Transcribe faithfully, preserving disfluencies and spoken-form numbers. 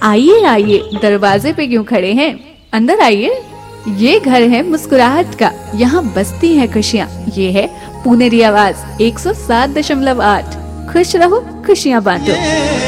आइए आइए, दरवाजे पे क्यों खड़े हैं, अंदर आइए। ये घर है मुस्कुराहट का, यहाँ बसती हैं खुशियाँ। ये है पुनेरी आवाज एक सौ सात दशमलव आठ। खुश रहो, खुशियाँ बांटो।